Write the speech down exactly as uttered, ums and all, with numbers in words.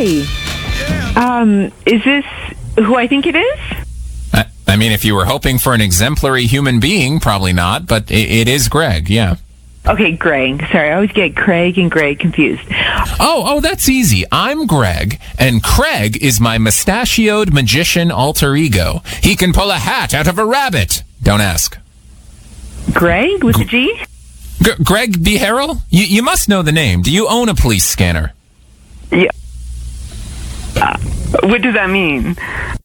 Hi. Um, is this who I think it is? I, I mean, if you were hoping for an exemplary human being, probably not, but it, it is Greg, yeah. Okay, Greg. Sorry, I always get Craig and Greg confused. Oh, oh, that's easy. I'm Greg, and Craig is my mustachioed magician alter ego. He can pull a hat out of a rabbit. Don't ask. Greg with a G? G- Greg B. Harrell? You, you must know the name. Do you own a police scanner? Yeah. Uh, what does that mean?